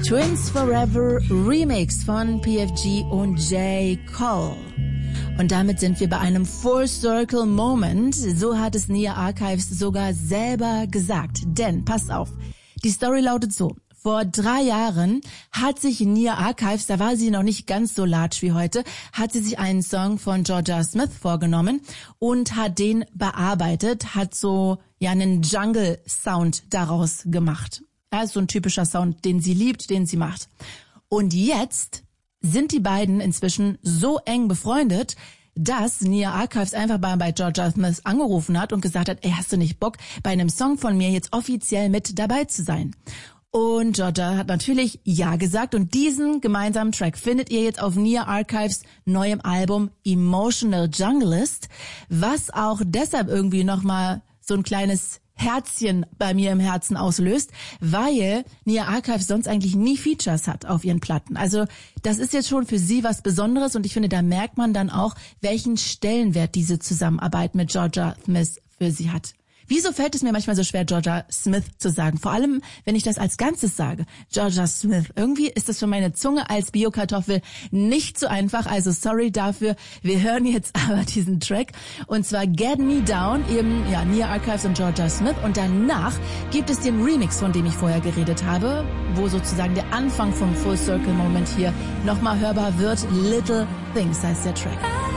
Twins Forever Remix von PFG und J. Cole. Und damit sind wir bei einem Full Circle Moment. So hat es Nia Archives sogar selber gesagt. Denn, passt auf, die Story lautet so. Vor 3 Jahren hat sich Nia Archives, da war sie noch nicht ganz so large wie heute, hat sie sich einen Song von Jorja Smith vorgenommen und hat den bearbeitet, hat so einen Jungle-Sound daraus gemacht. Ja, ist so ein typischer Sound, den sie liebt, den sie macht. Und jetzt sind die beiden inzwischen so eng befreundet, dass Nia Archives einfach bei Jorja Smith angerufen hat und gesagt hat, ey, hast du nicht Bock, bei einem Song von mir jetzt offiziell mit dabei zu sein? Und Jorja hat natürlich ja gesagt und diesen gemeinsamen Track findet ihr jetzt auf Nia Archives neuem Album Emotional Junglist, was auch deshalb irgendwie nochmal so ein kleines Herzchen bei mir im Herzen auslöst, weil Nia Archives sonst eigentlich nie Features hat auf ihren Platten. Also das ist jetzt schon für sie was Besonderes und ich finde, da merkt man dann auch, welchen Stellenwert diese Zusammenarbeit mit Jorja Smith für sie hat. Wieso fällt es mir manchmal so schwer, Jorja Smith zu sagen? Vor allem, wenn ich das als Ganzes sage. Jorja Smith. Irgendwie ist das für meine Zunge als Bio-Kartoffel nicht so einfach. Also sorry dafür. Wir hören jetzt aber diesen Track. Und zwar Get Me Down, eben Nia Archives und Jorja Smith. Und danach gibt es den Remix, von dem ich vorher geredet habe, wo sozusagen der Anfang vom Full Circle Moment hier nochmal hörbar wird. Little Things heißt der Track.